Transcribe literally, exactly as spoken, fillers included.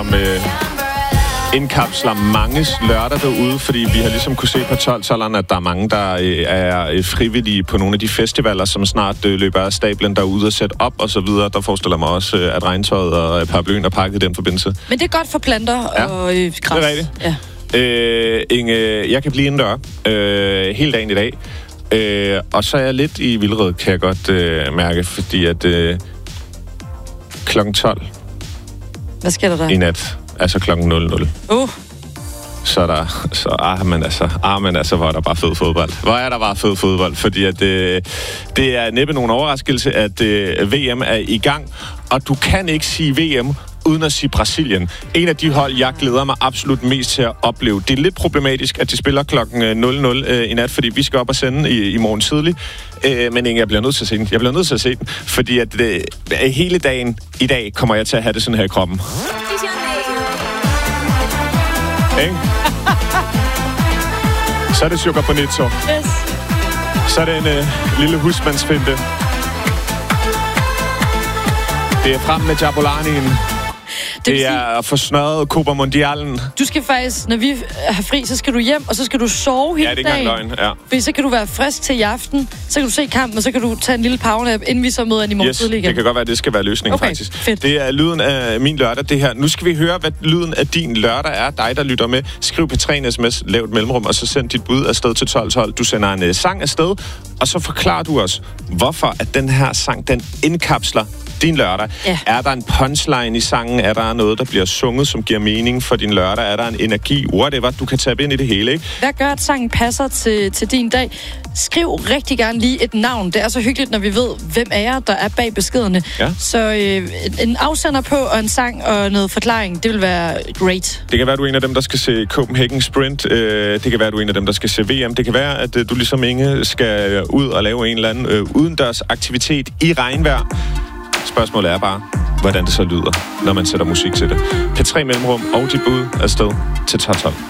med indkapsler manges lørdag derude, fordi vi har ligesom kunne se på tolv-tolderen, at der er mange, der øh, er frivillige på nogle af de festivaler, som snart øh, løber af stablen derude og sætte op og så videre. Der forestiller mig også, øh, at regntøjet og paraplyen er pakket i den forbindelse. Men det er godt for planter ja, og øh, græs. Det er rigtigt. Ja. Øh, Inge, jeg kan blive indendør øh, hele dagen i dag. Øh, og så er jeg lidt i vildrede, kan jeg godt øh, mærke, fordi at øh, klokken tolv Hvad sker der der? i nat, altså klokken nul nul. Uh. Så er der, så, ah, men altså, ah, men altså, hvor er der bare fed fodbold. Hvor er der bare fed fodbold, fordi at, øh, det er næppe nogen overraskelse, at øh, V M er i gang, og du kan ikke sige V M uden at sige Brasilien. En af de hold, jeg glæder mig absolut mest til at opleve. Det er lidt problematisk, at de spiller klokken nul nul øh, i nat, fordi vi skal op og sende i, i morgen tidlig. Øh, men Inge, jeg bliver nødt til at se den. Jeg bliver nødt til at se den, fordi at øh, hele dagen i dag kommer jeg til at have det sådan her i kroppen. Ikke? Så er det Sugar Bonito. Yes. Så er det en øh, lille husmandsfinte. Det er frem med Jabolanien. Det, det er at få snørret Copa Mundialen. Du skal faktisk, når vi har fri, så skal du hjem, og så skal du sove hele dagen. Ja, det er ikke engang løgn, ja. Fordi så kan du være frisk til i aften, så kan du se kampen, og så kan du tage en lille powernap, inden vi så møder i morgen yes, tidlig igen. Det kan godt være, at det skal være løsningen, okay, faktisk. Fedt. Det er lyden af min lørdag, det her. Nu skal vi høre, hvad lyden af din lørdag er. Dig, der lytter med. Skriv P tre sms, lav et mellemrum, og så send dit bud afsted til tolv tolv. Du sender en uh, sang afsted, og så forklarer du os, hvorfor at den her sang, den indkapsler din lørdag. Ja. Er der en punchline i sangen? Er der noget, der bliver sunget, som giver mening for din lørdag? Er der en energi? Whatever. Du kan tabe ind i det hele, ikke? Hvad gør, at sangen passer til, til din dag? Skriv rigtig gerne lige et navn. Det er så hyggeligt, når vi ved, hvem er jer, der er bag beskederne. Ja. Så øh, en afsender på, og en sang og noget forklaring, det vil være great. Det kan være, du er en af dem, der skal se Copenhagen Sprint. Det kan være, du er en af dem, der skal se V M. Det kan være, at du ligesom Inge skal ud og lave en eller anden udendørs aktivitet i regnvejr. Spørgsmålet er bare, hvordan det så lyder, når man sætter musik til det. P tre mellemrum og dit bud afsted til tolv tolv.